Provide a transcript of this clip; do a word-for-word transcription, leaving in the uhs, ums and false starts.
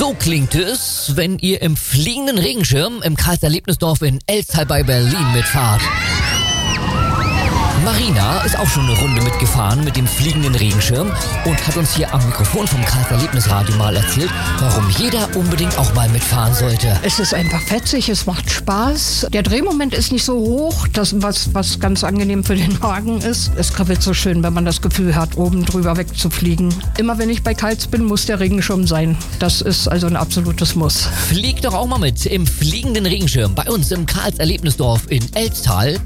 So klingt es, wenn ihr im fliegenden Regenschirm im Karls-Erlebnisdorf in Elztal bei Berlin mitfahrt. Marina ist auch schon eine Runde mitgefahren mit dem fliegenden Regenschirm und hat uns hier am Mikrofon vom Karls-Erlebnisradio mal erzählt, warum jeder unbedingt auch mal mitfahren sollte. Es ist einfach fetzig, es macht Spaß. Der Drehmoment ist nicht so hoch, das, was, was ganz angenehm für den Magen ist. Es kribbelt so schön, wenn man das Gefühl hat, oben drüber wegzufliegen. Immer wenn ich bei Karls bin, muss der Regenschirm sein. Das ist also ein absolutes Muss. Fliegt doch auch mal mit im fliegenden Regenschirm bei uns im Karls-Erlebnisdorf in Elztal.